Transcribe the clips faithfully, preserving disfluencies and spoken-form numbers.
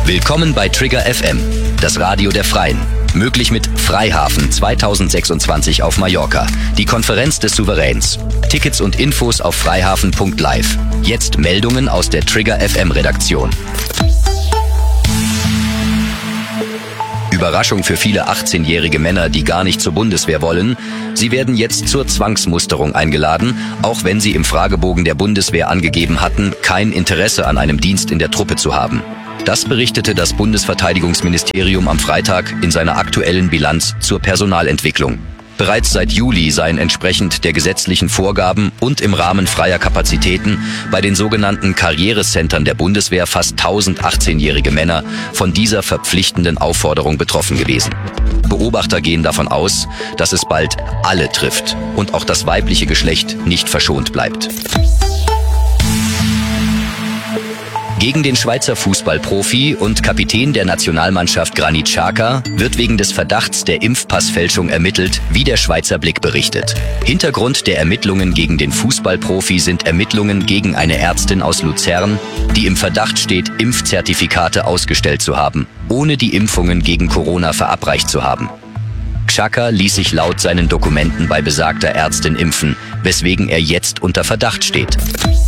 Willkommen bei Trigger F M, das Radio der Freien. Möglich mit Freihafen zweitausendsechsundzwanzig auf Mallorca, die Konferenz des Souveräns. Tickets und Infos auf freihafen punkt live. Jetzt Meldungen aus der Trigger F M Redaktion. Überraschung für viele achtzehnjährige Männer, die gar nicht zur Bundeswehr wollen. Sie werden jetzt zur Zwangsmusterung eingeladen, auch wenn sie im Fragebogen der Bundeswehr angegeben hatten, kein Interesse an einem Dienst in der Truppe zu haben. Das berichtete das Bundesverteidigungsministerium am Freitag in seiner aktuellen Bilanz zur Personalentwicklung. Bereits seit Juli seien entsprechend der gesetzlichen Vorgaben und im Rahmen freier Kapazitäten bei den sogenannten Karrierecentern der Bundeswehr fast tausend achtzehnjährige Männer von dieser verpflichtenden Aufforderung betroffen gewesen. Beobachter gehen davon aus, dass es bald alle trifft und auch das weibliche Geschlecht nicht verschont bleibt. Gegen den Schweizer Fußballprofi und Kapitän der Nationalmannschaft Granit Xhaka wird wegen des Verdachts der Impfpassfälschung ermittelt, wie der Schweizer Blick berichtet. Hintergrund der Ermittlungen gegen den Fußballprofi sind Ermittlungen gegen eine Ärztin aus Luzern, die im Verdacht steht, Impfzertifikate ausgestellt zu haben, ohne die Impfungen gegen Corona verabreicht zu haben. Xhaka ließ sich laut seinen Dokumenten bei besagter Ärztin impfen, weswegen er jetzt unter Verdacht steht.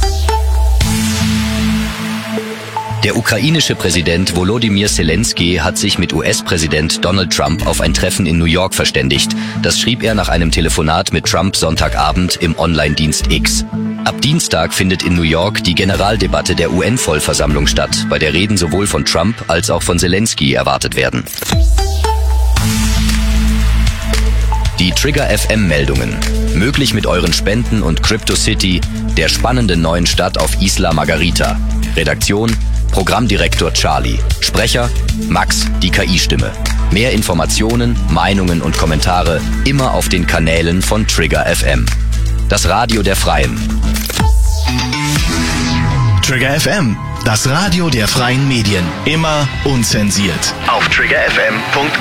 Der ukrainische Präsident Volodymyr Zelensky hat sich mit U S-Präsident Donald Trump auf ein Treffen in New York verständigt. Das schrieb er nach einem Telefonat mit Trump Sonntagabend im Online-Dienst X. Ab Dienstag findet in New York die Generaldebatte der U N-Vollversammlung statt, bei der Reden sowohl von Trump als auch von Zelensky erwartet werden. Die Trigger F M-Meldungen. Möglich mit euren Spenden und CryptoCity, der spannenden neuen Stadt auf Isla Margarita. Redaktion: Programmdirektor Charlie. Sprecher: Max, die K I-Stimme. Mehr Informationen, Meinungen und Kommentare immer auf den Kanälen von Trigger F M. Das Radio der Freien. Trigger F M, das Radio der freien Medien. Immer unzensiert. Auf trigger f m punkt com